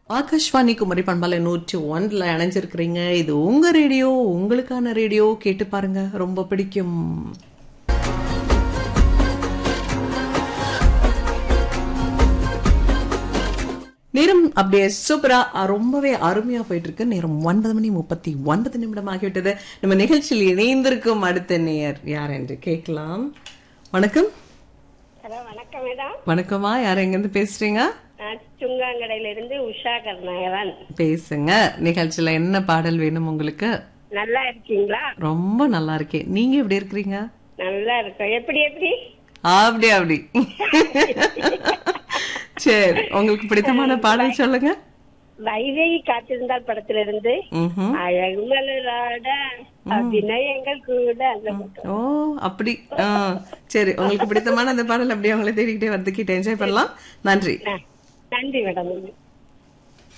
ஆகாஷ்வாணி குமரி பண்பாலை 101ல இணைஞ்சிருக்கிறீங்க. இது உங்க ரேடியோ, உங்களுக்கான ரேடியோ. கேட்டு பாருங்க, ரொம்ப பிடிக்கும். நேரம் அப்படியே சூப்பரா ரொம்பவே அருமையா போயிட்டு இருக்கு. நேரம் 9:39 ஆகிவிட்டது. நம்ம நிகழ்ச்சியில் இணைந்திருக்கும் அடுத்த நேயர் யார் என்று கேட்கலாம். வணக்கம். வணக்கம் மேடம். வணக்கமா, யார் எங்க இருந்து பேசுறீங்க? சுங்காங்கடையில இருந்து உஷா கருணாகரன் பேசுங்க. நிகழ்ச்சியில என்ன பாடல் வேணும் உங்களுக்கு? நல்லா இருக்கீங்களா? ரொம்ப நல்லா இருக்கேன். நீங்க எப்படி இருக்கிறீங்க? நல்லா இருக்கோம். எப்படி எப்படி அப்படி அப்படி. சரி, உங்களுக்கு பிடித்தமான பாடல் சொல்லுங்க. வைதேகி காத்திருந்தால் படத்துல இருந்து அழகு மலராட அபிநயங்கள் கூட அந்த. ஓ அப்படி. சரி, உங்களுக்கு பிடித்தமான அந்த பாடல் அப்படியே உங்களை தேடிக்கிட்டே வந்துக்கிட்டு என்ஜாய் பண்ணலாம். நன்றி. நன்றி மேடம்.